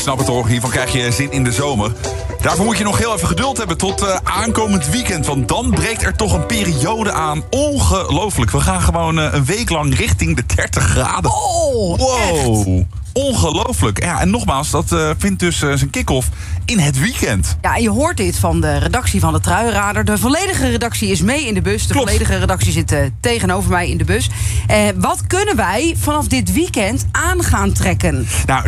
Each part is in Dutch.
snap het hoor, hiervan krijg je zin in de zomer. Daarvoor moet je nog heel even geduld hebben tot aankomend weekend. Want dan breekt er toch een periode aan. Ongelooflijk. We gaan gewoon een week lang richting de 30 graden. Oh, wow. Echt? Ongelooflijk. Ja, en nogmaals, dat vindt dus zijn kick-off in het weekend. Ja, en je hoort dit van de redactie van de Truienradar. De volledige redactie is mee in de bus. De Klopt. volledige redactie zit tegenover mij in de bus. Wat kunnen wij vanaf dit weekend aan gaan trekken? Nou,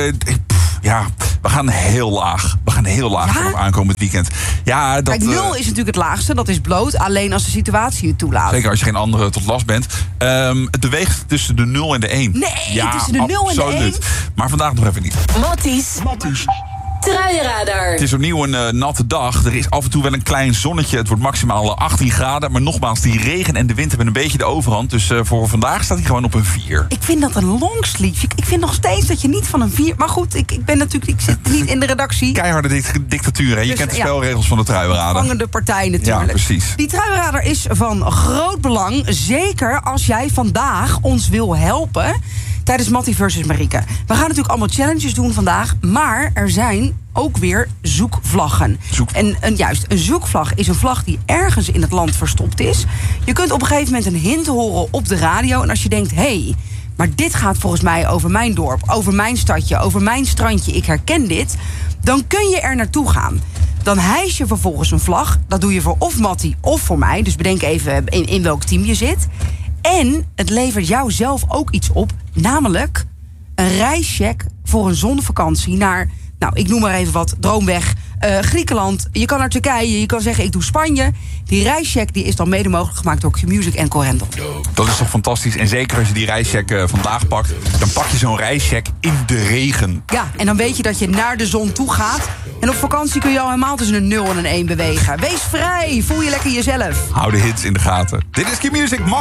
we gaan heel laag. We gaan heel laag vanaf aankomend weekend. Ja, dat, Kijk, 0 is natuurlijk het laagste. Dat is bloot. Alleen als de situatie het toelaat. zeker als je geen andere tot last bent. Het beweegt tussen de 0 en de 1. Nee, tussen de 0 en de 1? Maar vandaag nog even niet. Matties. Truienradar. Het is opnieuw een natte dag. Er is af en toe wel een klein zonnetje. Het wordt maximaal 18 graden. Maar nogmaals, die regen en de wind hebben een beetje de overhand. Dus voor vandaag staat hij gewoon op een 4. Ik vind dat een longsleeve. Ik vind nog steeds dat je niet van een 4... Maar goed, ik zit niet in de redactie. Keiharde dictatuur, hè? Je Dus, kent de spelregels van de Truienradar. Vangende partij natuurlijk. Ja, precies. Die Truienradar is van groot belang. Zeker als jij vandaag ons wil helpen tijdens Mattie versus Marieke. We gaan natuurlijk allemaal challenges doen vandaag. Maar er zijn ook weer zoekvlaggen. Juist, een zoekvlag is een vlag die ergens in het land verstopt is. Je kunt op een gegeven moment een hint horen op de radio. En als je denkt, hé, maar dit gaat volgens mij over mijn dorp, over mijn stadje, over mijn strandje, ik herken dit, dan kun je er naartoe gaan. Dan hijs je vervolgens een vlag. Dat doe je voor of Mattie of voor mij. Dus bedenk even in welk team je zit. En het levert jou zelf ook iets op. Namelijk een reischeck voor een zonvakantie naar, nou, ik noem maar even wat, Droomweg, Griekenland. Je kan naar Turkije, je kan zeggen ik doe Spanje. Die reischeck die is dan mede mogelijk gemaakt door Q-Music en Corendon. Dat is toch fantastisch. En zeker als je die reischeck vandaag pakt, dan pak je zo'n reischeck in de regen. Ja, en dan weet je dat je naar de zon toe gaat. En op vakantie kun je al helemaal tussen een 0 en een 1 bewegen. Wees vrij, voel je lekker jezelf. Hou de hits in de gaten. Dit is Q-Music.